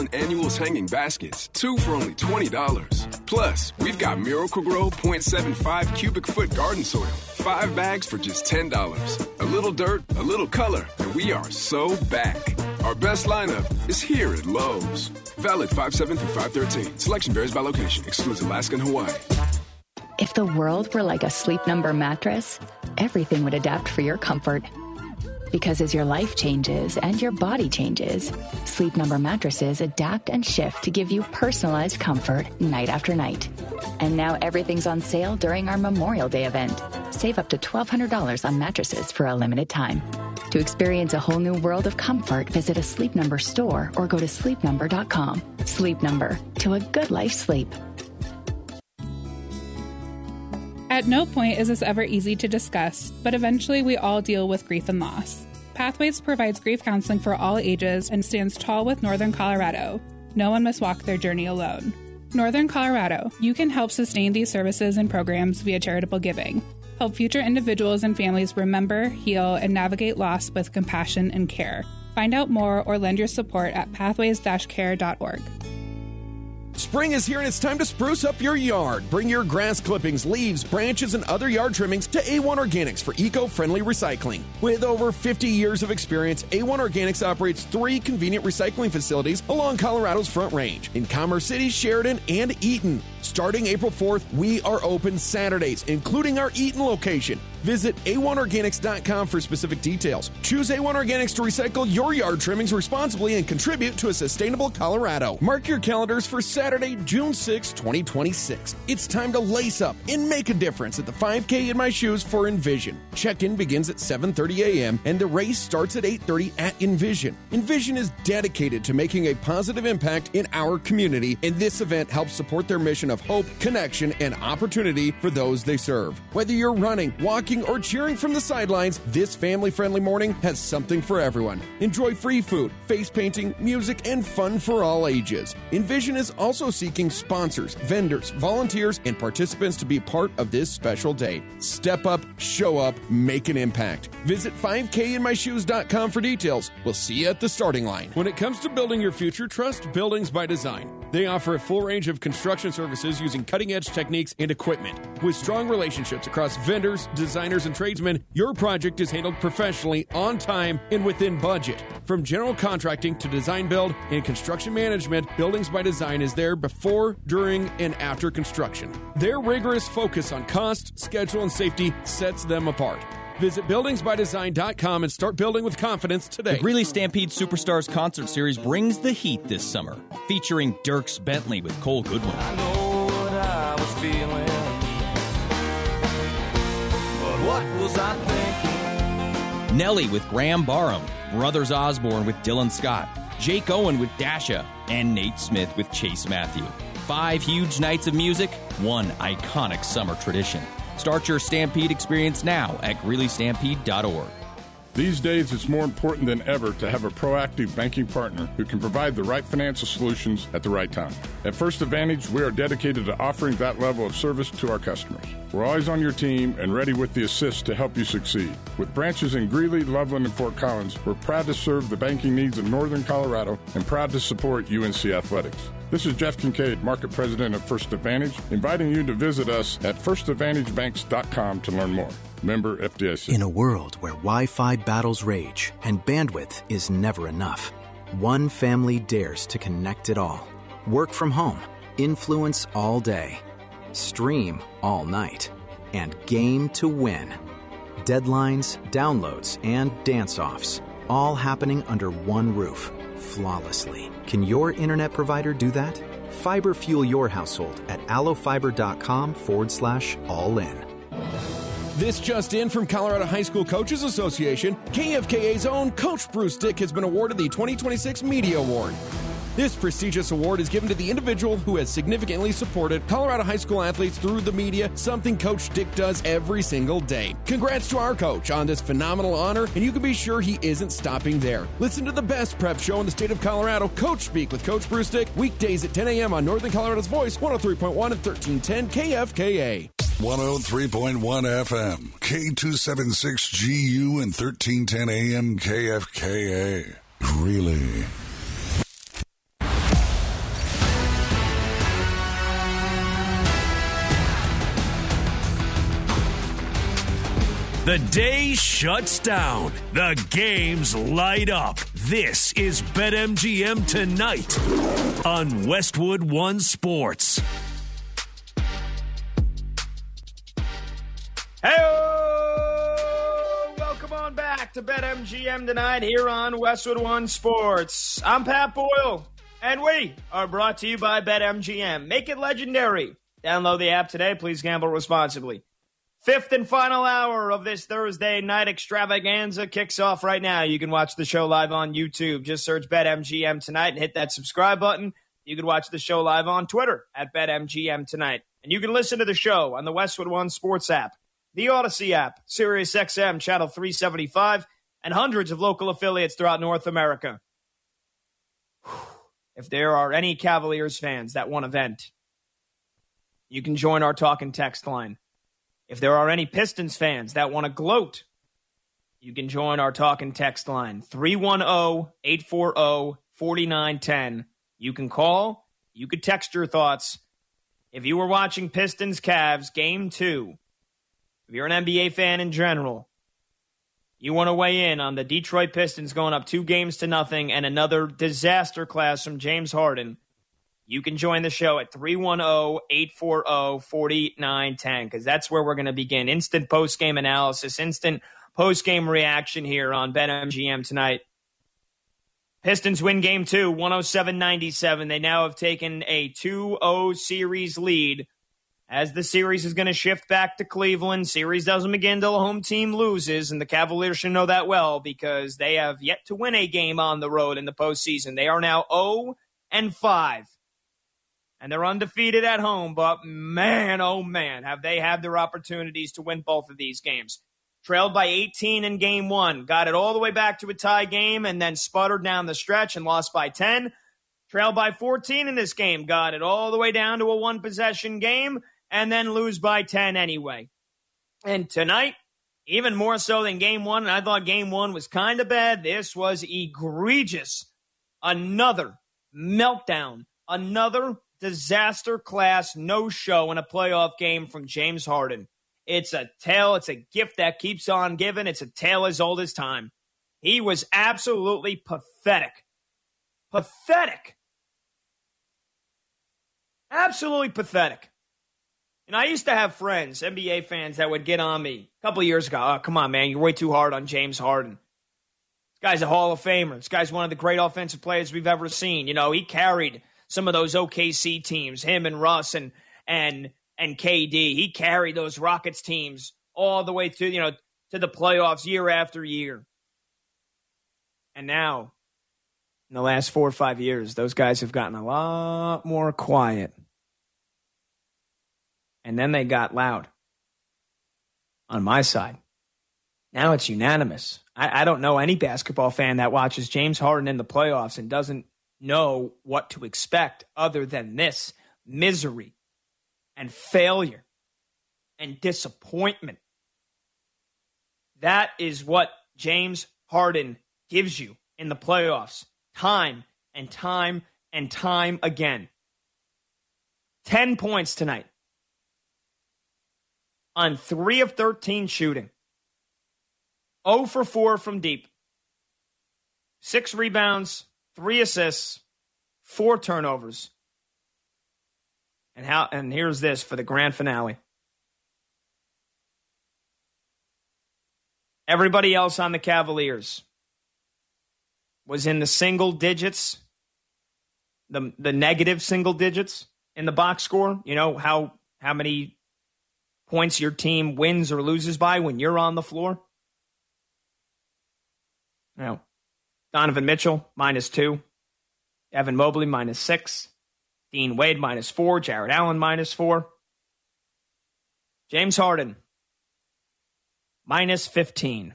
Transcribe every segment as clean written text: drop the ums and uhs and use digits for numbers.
Annuals hanging baskets, 2 for only $20. Plus, we've got Miracle-Gro 0.75 cubic foot garden soil, 5 bags for just $10. A little dirt, a little color, and we are so back. Our best lineup is here at Lowe's. Valid 5/7 through 5/13. Selection varies by location. Excludes Alaska and Hawaii. If the world were like a Sleep Number mattress, everything would adapt for your comfort. Because as your life changes and your body changes, Sleep Number mattresses adapt and shift to give you personalized comfort night after night. And now everything's on sale during our Memorial Day event. Save up to $1,200 on mattresses for a limited time. To experience a whole new world of comfort, visit a Sleep Number store or go to sleepnumber.com. Sleep Number, to a good life sleep. At no point is this ever easy to discuss, but eventually we all deal with grief and loss. Pathways provides grief counseling for all ages and stands tall with Northern Colorado. No one must walk their journey alone. Northern Colorado, you can help sustain these services and programs via charitable giving. Help future individuals and families remember, heal, and navigate loss with compassion and care. Find out more or lend your support at pathways-care.org. Spring is here and it's time to spruce up your yard. Bring your grass clippings, leaves, branches, and other yard trimmings to A1 Organics for eco-friendly recycling. With over 50 years of experience, A1 Organics operates 3 convenient recycling facilities along Colorado's Front Range in Commerce City, Sheridan, and Eaton. Starting April 4th, we are open Saturdays, including our Eaton location. Visit A1Organics.com for specific details. Choose A1 Organics to recycle your yard trimmings responsibly and contribute to a sustainable Colorado. Mark your calendars for Saturday, June 6, 2026. It's time to lace up and make a difference at the 5K in My Shoes for Envision. Check-in begins at 7:30 a.m. and the race starts at 8:30 at Envision. Envision is dedicated to making a positive impact in our community, and this event helps support their mission of hope, connection, and opportunity for those they serve. Whether you're running, walking, or cheering from the sidelines, this family-friendly morning has something for everyone. Enjoy free food, face painting, music, and fun for all ages. Envision is also seeking sponsors, vendors, volunteers, and participants to be part of this special day. Step up, show up, make an impact. Visit 5KinMyShoes.com for details. We'll see you at the starting line. When it comes to building your future, trust Buildings by Design. They offer a full range of construction services using cutting-edge techniques and equipment. With strong relationships across vendors, designers, and tradesmen, your project is handled professionally, on time, and within budget. From general contracting to design build and construction management, Buildings by Design is there before, during, and after construction. Their rigorous focus on cost, schedule, and safety sets them apart. Visit buildingsbydesign.com and start building with confidence today. The Greeley Stampede Superstars Concert Series brings the heat this summer, featuring Dierks Bentley with Cole Goodwin. I know what I was feeling, but what was I thinking? Nelly with Graham Barham, Brothers Osborne with Dylan Scott, Jake Owen with Dasha, and Nate Smith with Chase Matthew. 5 huge nights of music, 1 iconic summer tradition. Start your Stampede experience now at GreeleyStampede.org. These days, it's more important than ever to have a proactive banking partner who can provide the right financial solutions at the right time. At First Advantage, we are dedicated to offering that level of service to our customers. We're always on your team and ready with the assist to help you succeed. With branches in Greeley, Loveland, and Fort Collins, we're proud to serve the banking needs of Northern Colorado and proud to support UNC Athletics. This is Jeff Kincaid, Market President of First Advantage, inviting you to visit us at firstadvantagebanks.com to learn more. Member FDIC. In a world where Wi-Fi battles rage and bandwidth is never enough, one family dares to connect it all. Work from home, influence all day, stream all night, and game to win. Deadlines, downloads, and dance-offs, all happening under one roof, flawlessly. Can your internet provider do that? Fiber fuel your household at allofiber.com/all-in. This just in from Colorado High School Coaches Association, KFKA's own Coach Bruce Dick has been awarded the 2026 Media Award. This prestigious award is given to the individual who has significantly supported Colorado high school athletes through the media, something Coach Dick does every single day. Congrats to our coach on this phenomenal honor, and you can be sure he isn't stopping there. Listen to the best prep show in the state of Colorado, Coach Speak with Coach Bruce Dick, weekdays at 10 a.m. on Northern Colorado's Voice, 103.1 and 1310 KFKA. 103.1 FM, K276GU and 1310 AM KFKA. Really? The day shuts down. The games light up. This is BetMGM Tonight on Westwood One Sports. Hey, welcome on back to BetMGM Tonight here on Westwood One Sports. I'm Pat Boyle, and we are brought to you by BetMGM. Make it legendary. Download the app today. Please gamble responsibly. Fifth and final hour of this Thursday night extravaganza kicks off right now. You can watch the show live on YouTube. Just search BetMGM Tonight and hit that subscribe button. You can watch the show live on Twitter at BetMGM Tonight. And you can listen to the show on the Westwood One Sports app, the Odyssey app, SiriusXM Channel 375, and hundreds of local affiliates throughout North America. If there are any Cavaliers fans that want to vent, you can join our talk and text line. If there are any Pistons fans that want to gloat, you can join our talk and text line, 310-840-4910. You can call, you could text your thoughts. If you were watching Pistons-Cavs Game 2, if you're an NBA fan in general, you want to weigh in on the Detroit Pistons going up 2-0 and another disaster class from James Harden, you can join the show at 310-840-4910 because that's where we're going to begin. Instant post-game analysis, instant post-game reaction here on BetMGM Tonight. Pistons win Game 2, 107-97. They now have taken a 2-0 series lead as the series is going to shift back to Cleveland. Series doesn't begin until a home team loses, and the Cavaliers should know that well because they have yet to win a game on the road in the postseason. They are now 0-5. And they're undefeated at home, but man, oh man, have they had their opportunities to win both of these games. Trailed by 18 in Game 1, got it all the way back to a tie game, and then sputtered down the stretch and lost by 10. Trailed by 14 in this game, got it all the way down to a one-possession game, and then lose by 10 anyway. And tonight, even more so than Game 1, and I thought Game 1 was kind of bad, this was egregious. Another meltdown, another disaster class no-show in a playoff game from James Harden. It's a tale, it's a gift that keeps on giving. It's a tale as old as time. He was absolutely pathetic. Pathetic. Absolutely pathetic. And I used to have friends, NBA fans, that would get on me a couple of years ago. Oh, come on, man, you're way too hard on James Harden. This guy's a Hall of Famer. This guy's one of the great offensive players we've ever seen. You know, he carried some of those OKC teams, him and Russ and KD. He carried those Rockets teams all the way to the playoffs year after year. And now, in the last 4 or 5 years, those guys have gotten a lot more quiet. And then they got loud on my side. Now it's unanimous. I don't know any basketball fan that watches James Harden in the playoffs and doesn't know what to expect other than this misery and failure and disappointment. That is what James Harden gives you in the playoffs time and time and time again. 10 points tonight on 3 of 13 shooting. 0 for 4 from deep. 6 rebounds, 3 assists, 4 turnovers. And here's this for the grand finale. Everybody else on the Cavaliers was in the single digits, the negative single digits in the box score. You know how many points your team wins or loses by when you're on the floor? Now, Donovan Mitchell, -2. Evan Mobley, -6. Dean Wade, -4. Jared Allen, -4. James Harden, -15.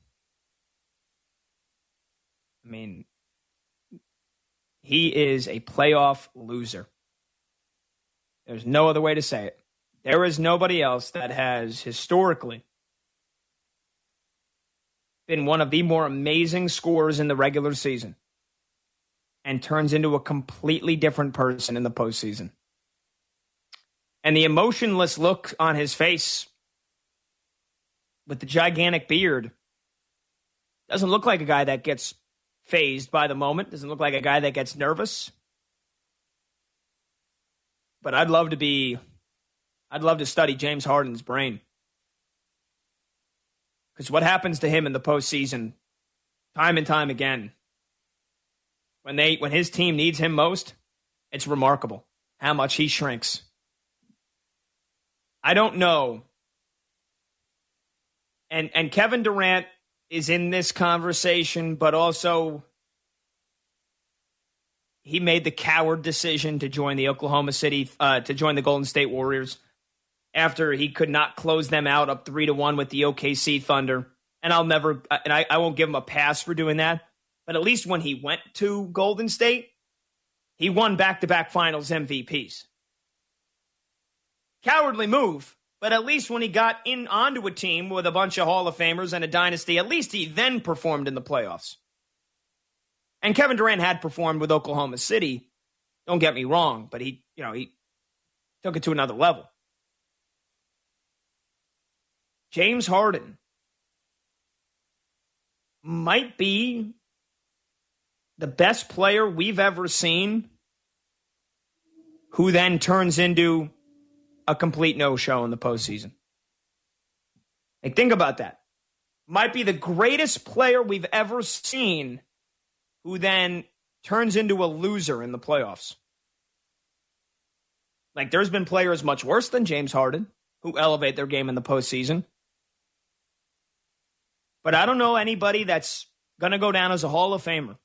I mean, he is a playoff loser. There's no other way to say it. There is nobody else that has historically been one of the more amazing scorers in the regular season and turns into a completely different person in the postseason. And the emotionless look on his face with the gigantic beard. Doesn't look like a guy that gets fazed by the moment. Doesn't look like a guy that gets nervous. But I'd love to study James Harden's brain. Because what happens to him in the postseason, time and time again, when his team needs him most, it's remarkable how much he shrinks. I don't know. And Kevin Durant is in this conversation, but also he made the coward decision to join the the Golden State Warriors after he could not close them out up 3-1 with the OKC Thunder. And I won't give him a pass for doing that. But at least when he went to Golden State, he won back-to-back finals MVPs. Cowardly move, but at least when he got onto a team with a bunch of Hall of Famers and a dynasty, at least he then performed in the playoffs. And Kevin Durant had performed with Oklahoma City. Don't get me wrong, but he took it to another level. James Harden might be the best player we've ever seen who then turns into a complete no-show in the postseason. Like, think about that. Might be the greatest player we've ever seen who then turns into a loser in the playoffs. Like, there's been players much worse than James Harden who elevate their game in the postseason. But I don't know anybody that's going to go down as a Hall of Famer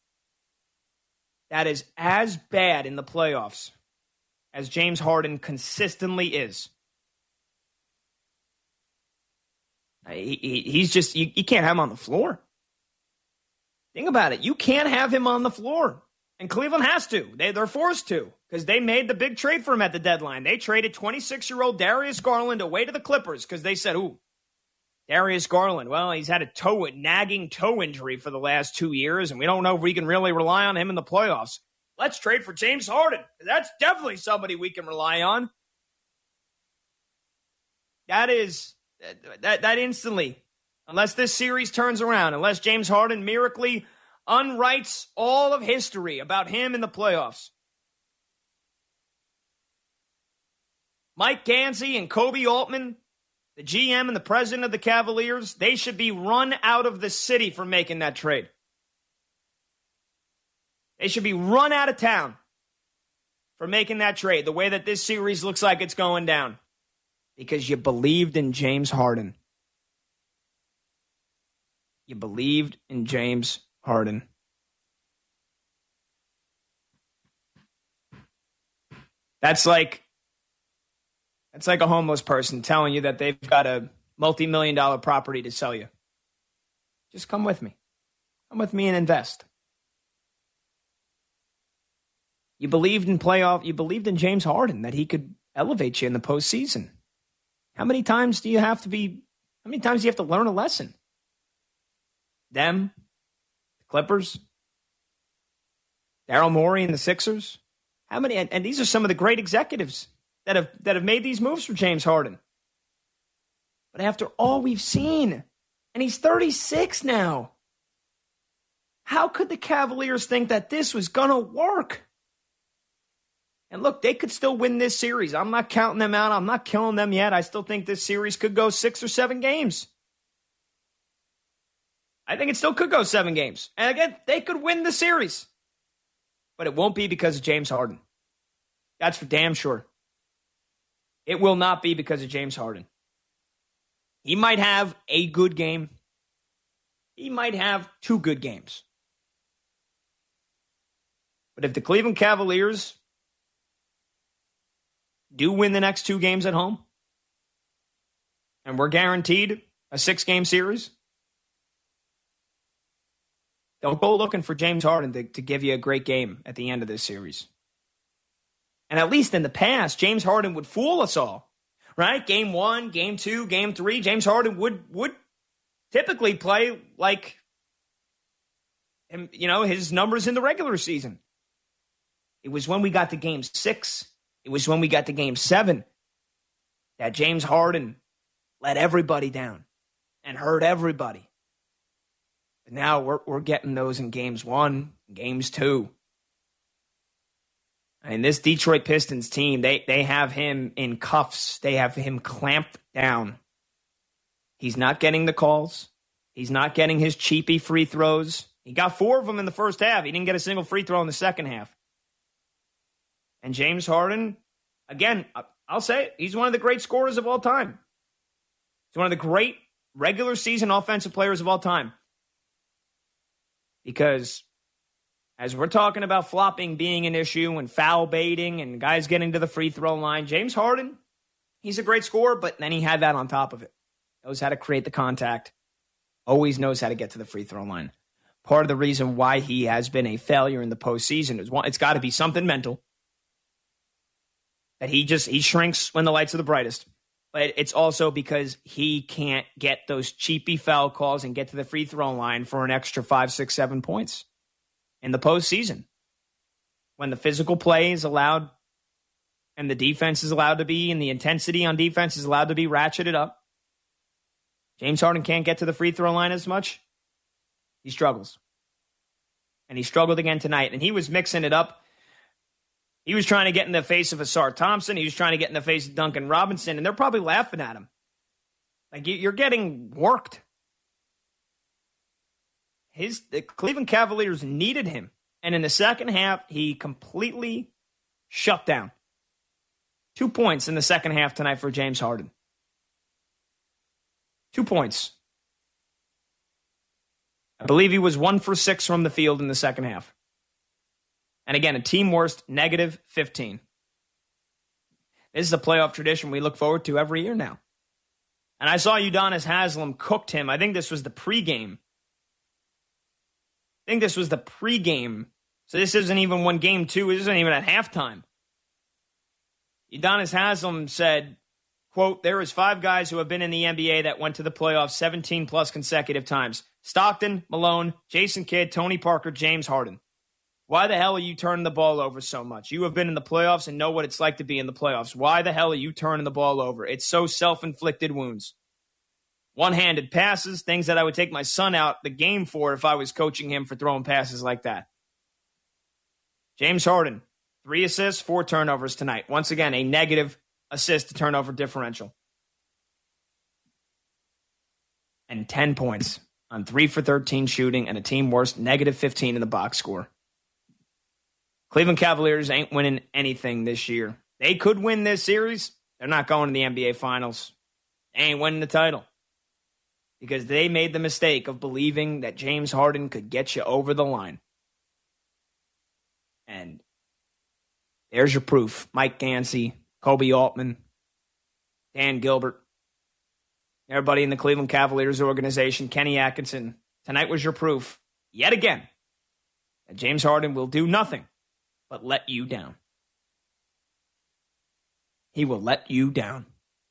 that is as bad in the playoffs as James Harden consistently is. He's just, you can't have him on the floor. Think about it. You can't have him on the floor. And Cleveland has to. They're forced to because they made the big trade for him at the deadline. They traded 26-year-old Darius Garland away to the Clippers because they said, ooh, Darius Garland, well, he's had a nagging toe injury for the last 2 years, and we don't know if we can really rely on him in the playoffs. Let's trade for James Harden. That's definitely somebody we can rely on. That instantly, unless this series turns around, unless James Harden miraculously unwrites all of history about him in the playoffs. Mike Gansey and Kobe Altman, the GM and the president of the Cavaliers, they should be run out of the city for making that trade. They should be run out of town for making that trade, the way that this series looks like it's going down. Because you believed in James Harden. You believed in James Harden. That's like a homeless person telling you that they've got a multi-million-dollar property to sell you. Just come with me. Come with me and invest. You believed in James Harden, that he could elevate you in the postseason. How many times do you have to learn a lesson? Them, the Clippers, Daryl Morey and the Sixers. How many? And these are some of the great executives that have made these moves for James Harden. But after all we've seen, and he's 36 now, how could the Cavaliers think that this was going to work? And look, they could still win this series. I'm not counting them out. I'm not killing them yet. I still think this series could go 6 or 7 games. I think it still could go 7 games. And again, they could win the series. But it won't be because of James Harden. That's for damn sure. It will not be because of James Harden. He might have a good game. He might have 2 good games. But if the Cleveland Cavaliers do win the next 2 games at home, and we're guaranteed a 6-game series, don't go looking for James Harden to give you a great game at the end of this series. And at least in the past, James Harden would fool us all, right? Game 1, Game 2, Game 3, James Harden would typically play like him, his numbers in the regular season. It was when we got to Game 6, it was when we got to Game 7 that James Harden let everybody down. and hurt everybody. But now we're getting those in games 1, games 2. I mean, this Detroit Pistons team, they have him in cuffs. They have him clamped down. He's not getting the calls. He's not getting his cheapy free throws. He got 4 of them in the first half. He didn't get a single free throw in the second half. And James Harden, again, I'll say it, he's one of the great scorers of all time. He's one of the great regular season offensive players of all time. Because as we're talking about flopping being an issue and foul baiting and guys getting to the free throw line, James Harden, he's a great scorer, but then he had that on top of it. Knows how to create the contact. Always knows how to get to the free throw line. Part of the reason why he has been a failure in the postseason is, one, it's got to be something mental. That he shrinks when the lights are the brightest. But it's also because he can't get those cheapy foul calls and get to the free throw line for an extra 5, 6, 7 points in the postseason. When the physical play is allowed and the defense is allowed to be, and the intensity on defense is allowed to be ratcheted up, James Harden can't get to the free throw line as much. He struggles. And he struggled again tonight. And he was mixing it up. He was trying to get in the face of Asar Thompson. He was trying to get in the face of Duncan Robinson. And they're probably laughing at him. Like, you're getting worked. The Cleveland Cavaliers needed him. And in the second half, he completely shut down. 2 points in the second half tonight for James Harden. 2 points. I believe he was 1 for 6 from the field in the second half. And again, a team worst, -15. This is a playoff tradition we look forward to every year now. And I saw Udonis Haslem cooked him. I think this was the pregame. So this isn't even when game 2. It isn't even at halftime. Udonis Haslem said, quote, "There is 5 guys who have been in the NBA that went to the playoffs 17 plus consecutive times. Stockton, Malone, Jason Kidd, Tony Parker, James Harden. Why the hell are you turning the ball over so much? You have been in the playoffs and know what it's like to be in the playoffs. Why the hell are you turning the ball over? It's so self-inflicted wounds. One-handed passes, things that I would take my son out the game for if I was coaching him for throwing passes like that." James Harden, 3 assists, 4 turnovers tonight. Once again, a negative assist to turnover differential. And 10 points on 3 for 13 shooting and a team worst, -15 in the box score. Cleveland Cavaliers ain't winning anything this year. They could win this series. They're not going to the NBA Finals. They ain't winning the title. Because they made the mistake of believing that James Harden could get you over the line. And there's your proof. Mike Dancy, Kobe Altman, Dan Gilbert, everybody in the Cleveland Cavaliers organization, Kenny Atkinson. Tonight was your proof, yet again, that James Harden will do nothing but let you down. He will let you down.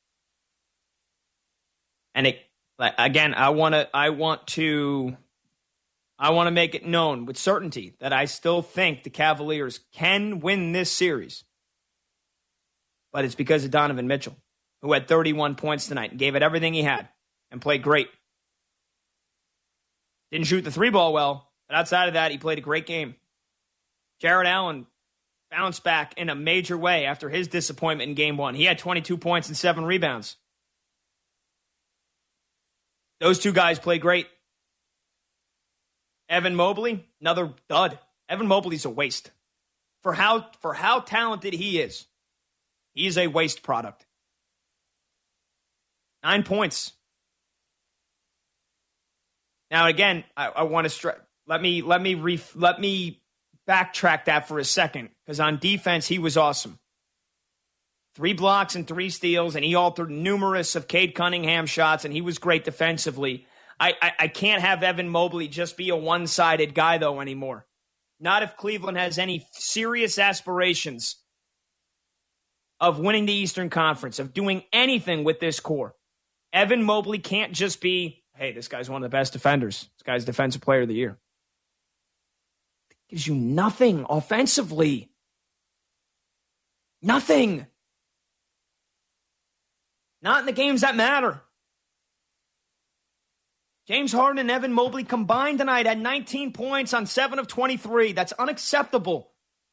And again, I want to make it known with certainty that I still think the Cavaliers can win this series. But it's because of Donovan Mitchell, who had 31 points tonight and gave it everything he had and played great. Didn't shoot the 3-ball well, but outside of that, he played a great game. Jarrett Allen bounced back in a major way after his disappointment in game 1. He had 22 points and 7 rebounds. Those 2 guys played great. Evan Mobley, another dud. Evan Mobley's a waste. For how talented he is a waste product. 9 points. Now again, I want to let me backtrack that for a second, because on defense he was awesome. 3 blocks and 3 steals, and he altered numerous of Cade Cunningham shots, and he was great defensively. I can't have Evan Mobley just be a one-sided guy, though, anymore. Not if Cleveland has any serious aspirations of winning the Eastern Conference, of doing anything with this core. Evan Mobley can't just be, hey, this guy's one of the best defenders. This guy's Defensive Player of the Year. It gives you nothing offensively. Nothing. Not in the games that matter. James Harden and Evan Mobley combined tonight had 19 points on 7 of 23. That's unacceptable.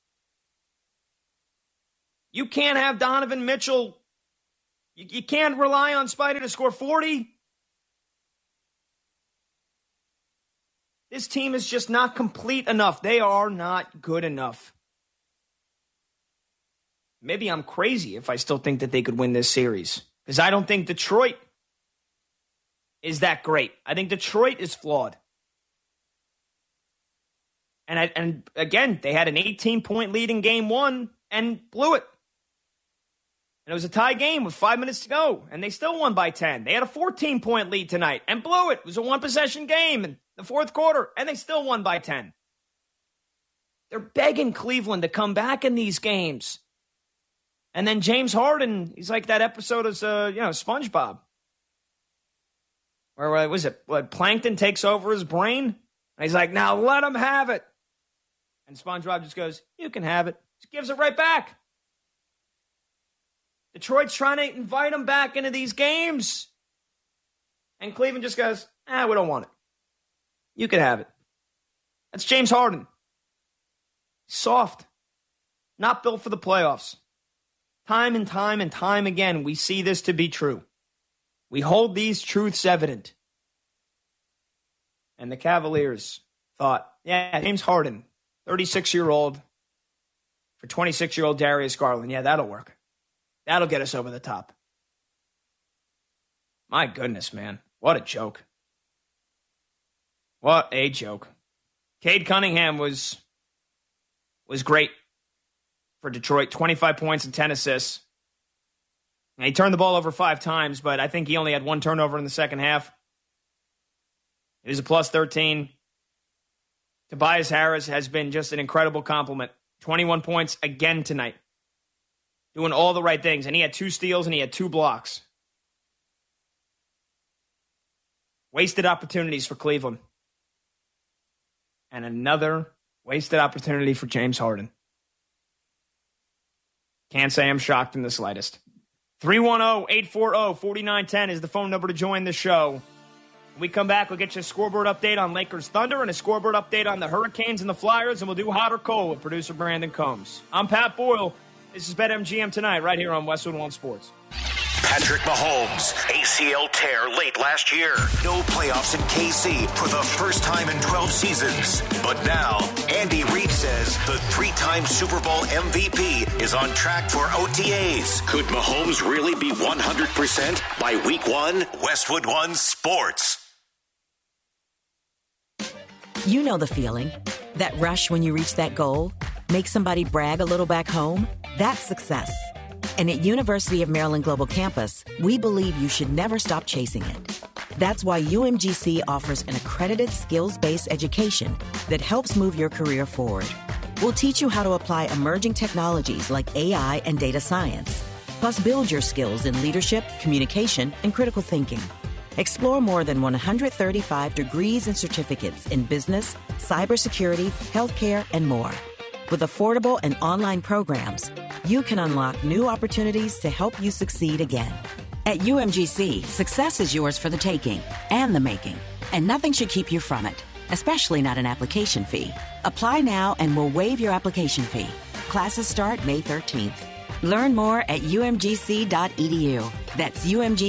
You can't have Donovan Mitchell. You can't rely on Spider to score 40. This team is just not complete enough. They are not good enough. Maybe I'm crazy if I still think that they could win this series, because I don't think Detroit is that great. I think Detroit is flawed. And again, they had an 18-point lead in game 1 and blew it. And it was a tie game with 5 minutes to go, and they still won by 10. They had a 14-point lead tonight and blew it. It was a one-possession game in the fourth quarter, and they still won by 10. They're begging Cleveland to come back in these games. And then James Harden, he's like that episode of SpongeBob, where was it? Plankton takes over his brain, and he's like, "Now let him have it." And SpongeBob just goes, "You can have it." Just gives it right back. Detroit's trying to invite him back into these games. And Cleveland just goes, we don't want it. You can have it. That's James Harden. Soft. Not built for the playoffs. Time and time and time again, we see this to be true. We hold these truths evident. And the Cavaliers thought, James Harden, 36-year-old, for 26-year-old Darius Garland. Yeah, that'll work. That'll get us over the top. My goodness, man. What a joke. What a joke. Cade Cunningham was great for Detroit. 25 points and 10 assists. And he turned the ball over 5 times, but I think he only had 1 turnover in the second half. It was a plus 13. Tobias Harris has been just an incredible compliment. 21 points again tonight. Doing all the right things. And he had 2 steals and he had 2 blocks. Wasted opportunities for Cleveland. And another wasted opportunity for James Harden. Can't say I'm shocked in the slightest. 310-840-4910 is the phone number to join the show. When we come back, we'll get you a scoreboard update on Lakers Thunder and a scoreboard update on the Hurricanes and the Flyers, and we'll do hot or cold with producer Brandon Combs. I'm Pat Boyle. This is BetMGM Tonight, right here on Westwood One Sports. Patrick Mahomes, ACL tear late last year. No playoffs in KC for the first time in 12 seasons. But now, Andy Reid says the 3-time Super Bowl MVP is on track for OTAs. Could Mahomes really be 100% by week 1? Westwood One Sports. You know the feeling. That rush when you reach that goal. Make somebody brag a little back home. That's success. And at University of Maryland Global Campus, we believe you should never stop chasing it. That's why UMGC offers an accredited skills-based education that helps move your career forward. We'll teach you how to apply emerging technologies like AI and data science, plus build your skills in leadership, communication, and critical thinking. Explore more than 135 degrees and certificates in business, cybersecurity, healthcare, and more. With affordable and online programs, you can unlock new opportunities to help you succeed again. At UMGC, success is yours for the taking and the making, and nothing should keep you from it, especially not an application fee. Apply now and we'll waive your application fee. Classes start May 13th. Learn more at umgc.edu. That's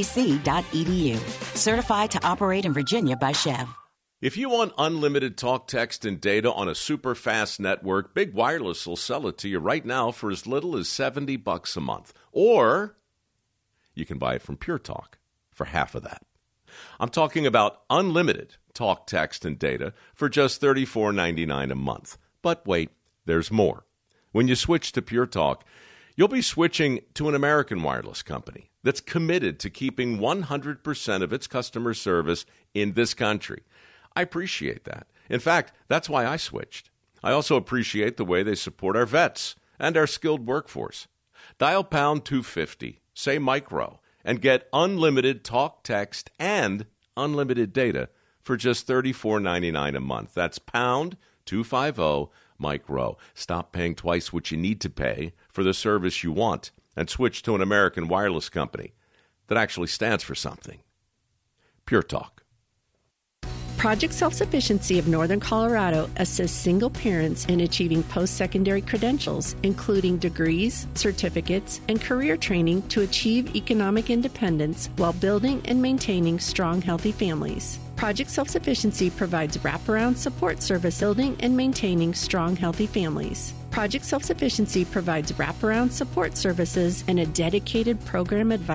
umgc.edu. Certified to operate in Virginia by Chev. If you want unlimited talk, text, and data on a super fast network, Big Wireless will sell it to you right now for as little as $70 a month. Or you can buy it from Pure Talk for half of that. I'm talking about unlimited talk, text, and data for just $34.99 a month. But wait, there's more. When you switch to Pure Talk, you'll be switching to an American wireless company that's committed to keeping 100% of its customer service in this country. I appreciate that. In fact, that's why I switched. I also appreciate the way they support our vets and our skilled workforce. Dial pound 250, say micro, and get unlimited talk, text, and unlimited data for just $34.99 a month. That's pound 250 micro. Stop paying twice what you need to pay for the service you want and switch to an American wireless company that actually stands for something. Pure Talk. Project Self-Sufficiency of Northern Colorado assists single parents in achieving post-secondary credentials, including degrees, certificates, and career training to achieve economic independence while building and maintaining strong, healthy families. Project Self-Sufficiency provides wraparound support service building and maintaining strong, healthy families. Project Self-Sufficiency provides wraparound support services and a dedicated program advisor